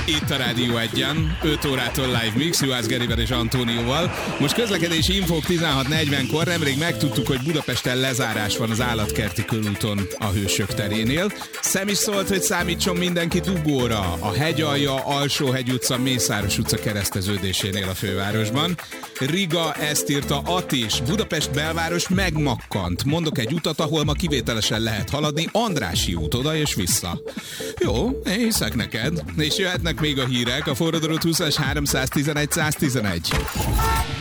Itt a Rádió 1-en, 5 órától live mix, Juhász Gerivel és Antónióval. Most közlekedési infók 16:40-kor, nemrég megtudtuk, hogy Budapesten lezárás van az Állatkerti körúton a Hősök terénél. Szem is szólt, hogy számítson mindenki dugóra a Hegyalja, Alsóhegy utca, Mészáros utca kereszteződésénél a fővárosban. Riga ezt írta Atis, Budapest belváros megmakkant. Mondok egy utat, ahol ma kivételesen lehet haladni, Andrássy út oda és vissza. Jó, én hiszek neked. És jöhetnek még a hírek, a forradalmat 20-as 311 111.